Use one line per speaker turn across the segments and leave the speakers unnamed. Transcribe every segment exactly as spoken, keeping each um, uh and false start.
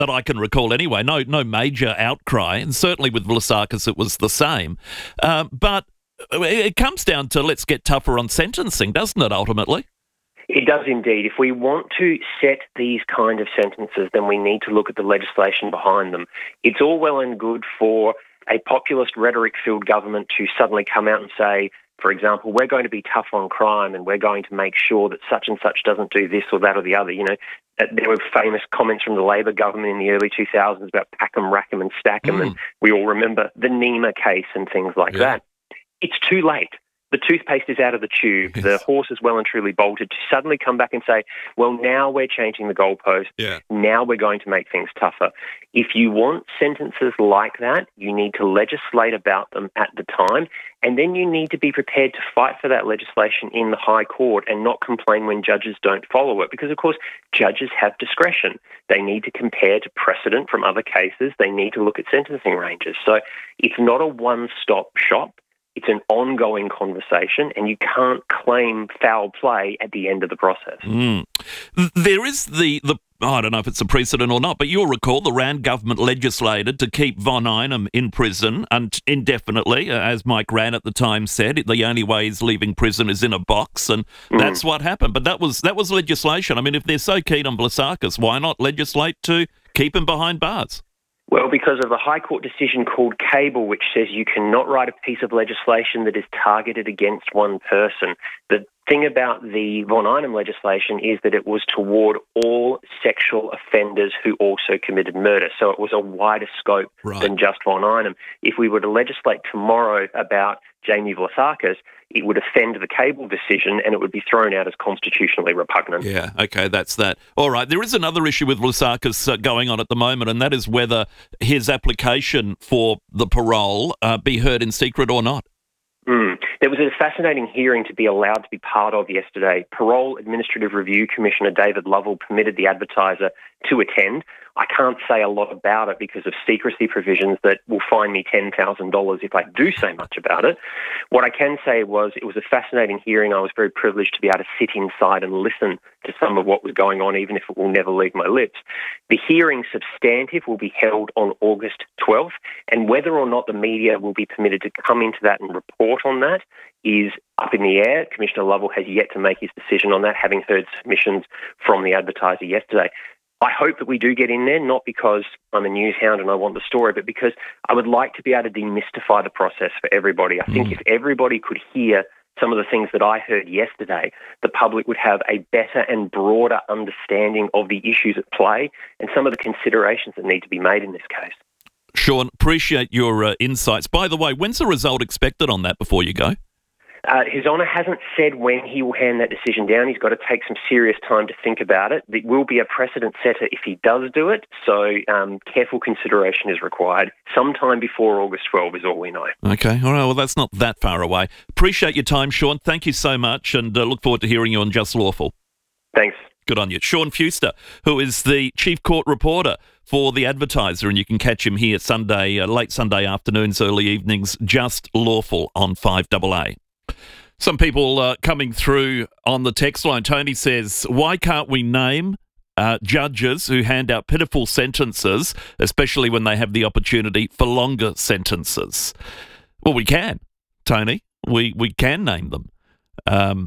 that I can recall anyway. No, no major outcry, and certainly with Vlasakis it was the same. Uh, but it comes down to let's get tougher on sentencing, doesn't it? Ultimately.
It does indeed. If we want to set these kind of sentences, then we need to look at the legislation behind them. It's all well and good for a populist rhetoric-filled government to suddenly come out and say, for example, we're going to be tough on crime and we're going to make sure that such and such doesn't do this or that or the other. You know, there were famous comments from the Labor government in the early two thousands about pack 'em, rack 'em and stack 'em, mm. and we all remember the Nima case and things like yeah. that. It's too late. The toothpaste is out of the tube. Yes. The horse is well and truly bolted. To suddenly come back and say, well, now we're changing the goalpost. Yeah. Now we're going to make things tougher. If you want sentences like that, you need to legislate about them at the time, and then you need to be prepared to fight for that legislation in the High Court and not complain when judges don't follow it. Because, of course, judges have discretion. They need to compare to precedent from other cases. They need to look at sentencing ranges. So it's not a one-stop shop. It's an ongoing conversation, and you can't claim foul play at the end of the process.
Mm. There is the, the I don't know if it's a precedent or not, but you'll recall the Rand government legislated to keep Von Einem in prison and indefinitely, as Mike Rann at the time said. The only way he's leaving prison is in a box, and mm. that's what happened. But that was that was legislation. I mean, if they're so keen on Vlasakis, why not legislate to keep him behind bars?
Well, because of a High Court decision called Cable, which says you cannot write a piece of legislation that is targeted against one person. The thing about the Von Einem legislation is that it was toward all sexual offenders who also committed murder. So it was a wider scope right. than just Von Einem. If we were to legislate tomorrow about Jamie Vlasakis, it would offend the Cable decision and it would be thrown out as constitutionally repugnant.
Yeah, okay, that's that. All right, there is another issue with Vlasakis uh, going on at the moment, and that is whether his application for the parole uh, be heard in secret or not.
Mm. There was a fascinating hearing to be allowed to be part of yesterday. Parole Administrative Review Commissioner David Lovell permitted the advertiser to attend. I can't say a lot about it because of secrecy provisions that will fine me ten thousand dollars if I do say much about it. What I can say was it was a fascinating hearing. I was very privileged to be able to sit inside and listen to some of what was going on, even if it will never leave my lips. The hearing substantive will be held on August twelfth, and whether or not the media will be permitted to come into that and report on that is up in the air. Commissioner Lovell has yet to make his decision on that, having heard submissions from the advertiser yesterday. I hope that we do get in there, not because I'm a news hound and I want the story, but because I would like to be able to demystify the process for everybody. I think mm. if everybody could hear some of the things that I heard yesterday, the public would have a better and broader understanding of the issues at play and some of the considerations that need to be made in this case.
Sean, appreciate your uh, insights. By the way, when's the result expected on that before you go?
Uh, His Honour hasn't said when he will hand that decision down. He's got to take some serious time to think about it. It will be a precedent setter if he does do it, so um, careful consideration is required. Sometime before August twelfth is all we know.
Okay, all right, well, that's not that far away. Appreciate your time, Sean. Thank you so much, and uh, look forward to hearing you on Just Lawful.
Thanks.
Good on you. Sean Fewster, who is the chief court reporter for The Advertiser, and you can catch him here Sunday, uh, late Sunday afternoons, early evenings, Just Lawful on five A A. Some people uh, coming through on the text line. Tony says, why can't we name uh, judges who hand out pitiful sentences, especially when they have the opportunity for longer sentences? Well, we can, Tony. We we can name them. Um,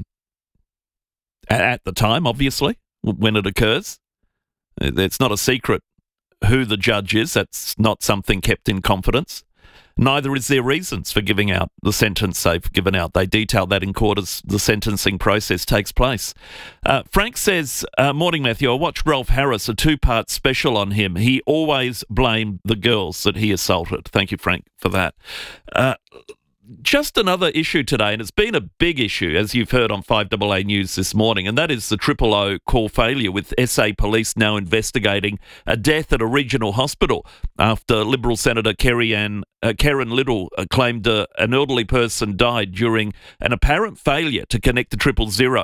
at, at the time, obviously, when it occurs. It's not a secret who the judge is. That's not something kept in confidence. Neither is there reasons for giving out the sentence they've given out. They detail that in court as the sentencing process takes place. Uh, Frank says, uh, morning, Matthew, I watched Rolf Harris, a two-part special on him. He always blamed the girls that he assaulted. Thank you, Frank, for that. Uh, Just another issue today, and it's been a big issue, as you've heard on five A A News this morning, and that is the Triple O call failure, with S A Police now investigating a death at a regional hospital after Liberal Senator Kerry Ann, uh, Karen Little uh, claimed uh, an elderly person died during an apparent failure to connect to triple zero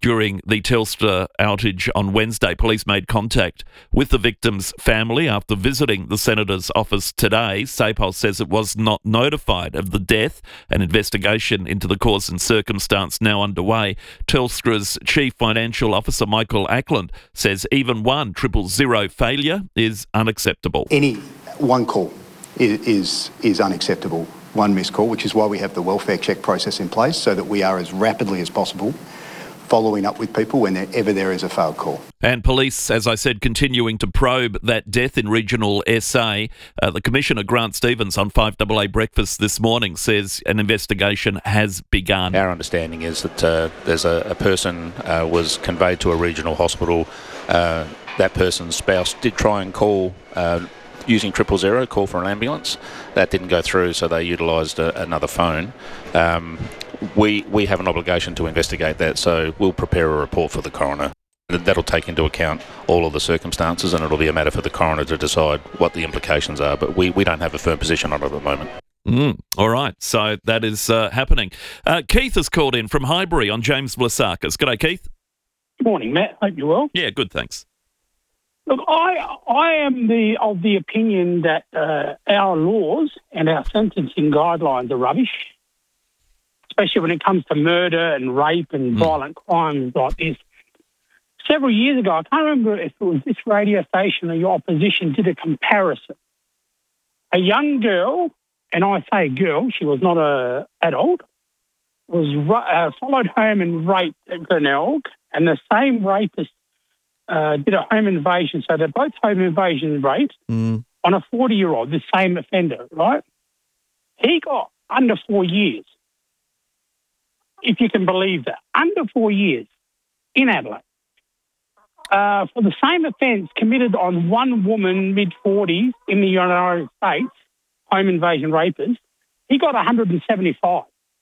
During the Telstra outage on Wednesday, police made contact with the victim's family after visiting the Senator's office today. SAPOL says it was not notified of the death. An investigation into the cause and circumstance now underway. Telstra's Chief Financial Officer, Michael Ackland, says even one triple zero failure is unacceptable.
Any one call is, is, is unacceptable, one missed call, which is why we have the welfare check process in place so that we are as rapidly as possible following up with people whenever there is a failed call.
And police, as I said, continuing to probe that death in regional S A. Uh, the Commissioner, Grant Stevens, on five A A Breakfast this morning says an investigation has begun.
Our understanding is that uh, there's a, a person uh, was conveyed to a regional hospital. Uh, that person's spouse did try and call uh, using triple zero, call for an ambulance. That didn't go through, so they utilised a, another phone. Um, we we have an obligation to investigate that, so we'll prepare a report for the coroner. That'll take into account all of the circumstances, and it'll be a matter for the coroner to decide what the implications are, but we, we don't have a firm position on it at the moment.
Mm, all right, so that is uh, happening. Uh, Keith has called in from Highbury on James Blasakis. G'day, Keith.
Good morning, Matt. Hope you're well.
Yeah, good, thanks.
Look, I I am the of the opinion that uh, our laws and our sentencing guidelines are rubbish, especially when it comes to murder and rape and mm. violent crimes like this. Several years ago, I can't remember if it was this radio station or your opposition did a comparison. A young girl, and I say girl, she was not a adult, was uh, followed home and raped at Glenelg, and the same rapist uh, did a home invasion. So they're both home invasion rapes mm. on a forty-year-old, the same offender, right? He got under four years, if you can believe that, under four years in Adelaide. Uh, for the same offence committed on one woman, mid-forties, in the United States, home invasion rapist, he got one hundred seventy-five.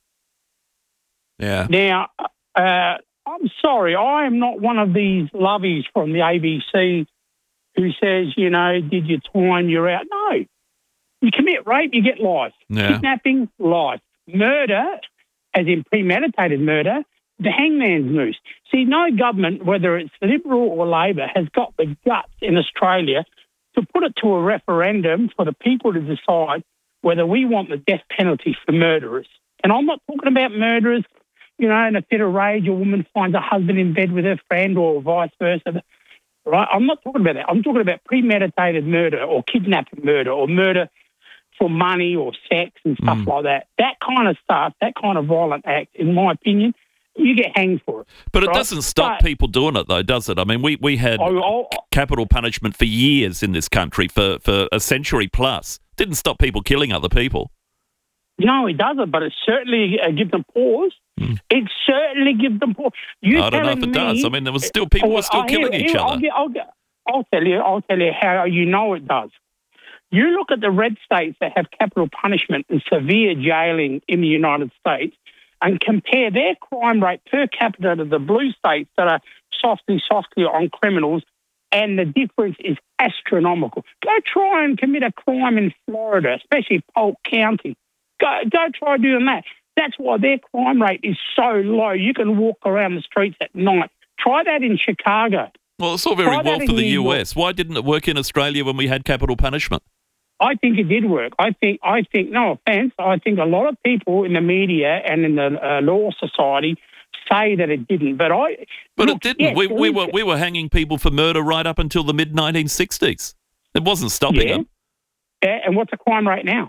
Yeah.
Now, uh, I'm sorry, I am not one of these lovies from the A B C who says, you know, did your time, you're out. No. You commit rape, you get life.
Yeah.
Kidnapping, life. Murder, as in premeditated murder, the hangman's noose. See, no government, whether it's Liberal or Labor, has got the guts in Australia to put it to a referendum for the people to decide whether we want the death penalty for murderers. And I'm not talking about murderers, you know, in a fit of rage, a woman finds a husband in bed with her friend or vice versa. Right? I'm not talking about that. I'm talking about premeditated murder or kidnapping murder or murder for money or sex and stuff mm. like that. That kind of stuff, that kind of violent act, in my opinion, you get hanged for it.
But it
right?
doesn't stop
but,
people doing it, though, does it? I mean, we, we had
oh, oh,
capital punishment for years in this country, for, for a century plus. Didn't stop people killing other people.
No, it doesn't, but it certainly uh, gives them pause. Mm. It certainly gives them pause. You
I don't know if it
me,
does. I mean, there was still people
oh,
were still
I'll
killing
hear,
each
hear,
other.
I'll, I'll, I'll tell you. I'll tell you how you know it does. You look at the red states that have capital punishment and severe jailing in the United States, and compare their crime rate per capita to the blue states that are softly, softly on criminals, and the difference is astronomical. Go try and commit a crime in Florida, especially Polk County. Go, go try doing that. That's why their crime rate is so low. You can walk around the streets at night. Try that in Chicago.
Well, it's all very
try
well for the
New
U S. Why didn't it work in Australia when we had capital punishment?
I think it did work. I think, I think, no offence, I think a lot of people in the media and in the uh, law society say that it didn't, but I.
But
look,
it didn't.
Yes,
we we
is,
were we were hanging people for murder right up until the mid nineteen sixties. It wasn't stopping
yeah.
them.
Yeah, and what's the crime rate now?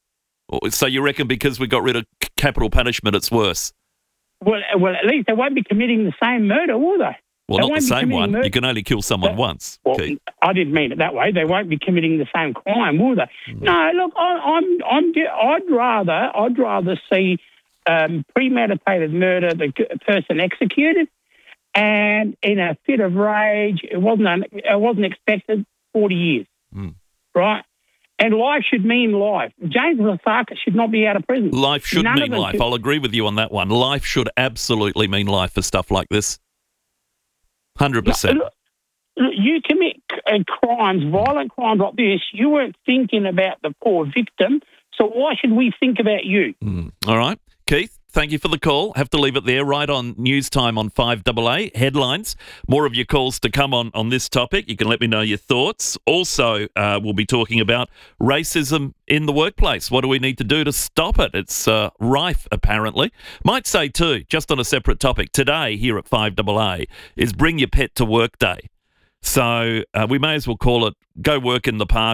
So you reckon because we got rid of capital punishment, it's worse?
Well, well, at least they won't be committing the same murder, will they?
Well,
they
not the same one.
Murder.
You can only kill someone
but,
once.
Well,
okay.
I didn't mean it that way. They won't be committing the same crime, will they? Mm. No, look, I, I'm, I'm, I'd rather, I'd rather see um, premeditated murder, the person executed, and in a fit of rage, it wasn't, it wasn't expected. Forty years,
mm.
right? And life should mean life. James Blasakis should not be out of prison.
Life should
None
mean life.
Should.
I'll agree with you on that one. Life should absolutely mean life for stuff like this. one hundred percent.
You commit crimes, violent crimes like this, you weren't thinking about the poor victim, so why should we think about you?
Mm. All right. Keith, Thank you for the call. Have to leave it there. Right on news time on five A A. Headlines. More of your calls to come on, on this topic. You can let me know your thoughts. Also, uh, we'll be talking about racism in the workplace. What do we need to do to stop it? It's uh, rife, apparently. Might say, too, just on a separate topic, today here at five A A is Bring Your Pet to Work Day. So uh, we may as well call it Go Work in the Park